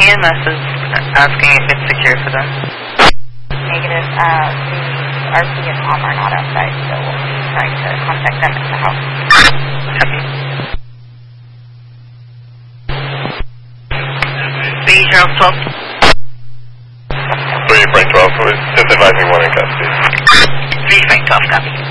EMS is asking if it's secure for them. Negative. The RP and Tom are not outside, so we'll be trying to contact them at the house. Copy. B, Charles 12. 3 Frank 12, just advising 1 in custody. 3 Frank 12, copy.